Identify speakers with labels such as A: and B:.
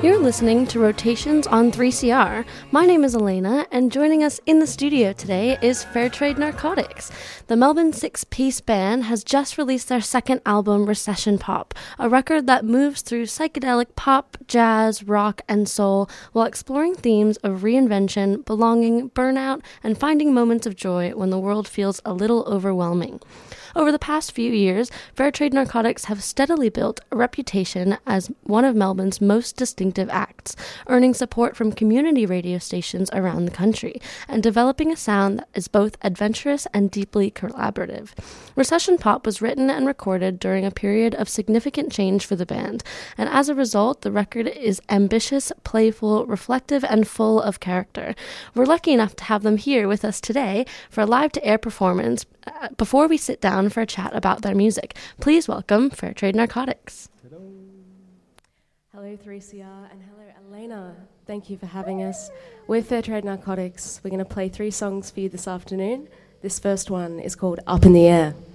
A: You're listening to Rotations on 3CR. My name is Elena, and joining us in the studio today is Fairtrade Narcotics. The Melbourne six-piece band has just released their second album, Recession Pop, a record that moves through psychedelic pop, jazz, rock, and soul while exploring themes of reinvention, belonging, burnout, and finding moments of joy when the world feels a little overwhelming. Over the past few years, Fairtrade Narcotics have steadily built a reputation as one of Melbourne's most distinctive acts, earning support from community radio stations around the country, and developing a sound that is both adventurous and deeply collaborative. Recession Pop was written and recorded during a period of significant change for the band, and as a result, the record is ambitious, playful, reflective, and full of character. We're lucky enough to have them here with us today for a live-to-air performance. Before we sit down for a chat about their music, please welcome Fairtrade Narcotics.
B: Hello 3CR and hello Elena. Thank you for having us. We're Fairtrade Narcotics. We're going to play 3 songs for you this afternoon. This first one is called Up in the Air.